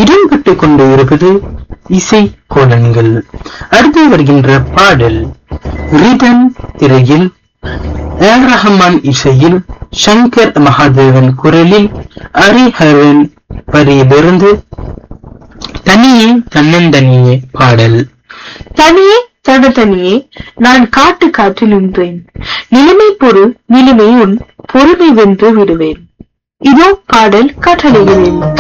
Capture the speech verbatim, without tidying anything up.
இடம்பெற்றுக் கொண்டு இருப்பது இசை கோலன்கள். அடுத்து வருகின்ற பாடல் ரிதம் திரையில் ஏர் ரஹ்மான் இசையில் சங்கர் மகாதேவன் குரலில் ஹரிஹரன் வரியிலிருந்து தனியே தன்னந்தனியே பாடல். தனியே தனதனியே நான் காட்டு காற்றில் நின்றேன், நிலைமை பொறு நிலைமை உன் பொறுமை வென்று விடுவேன். இதோ பாடல் கட்டளைகளில்.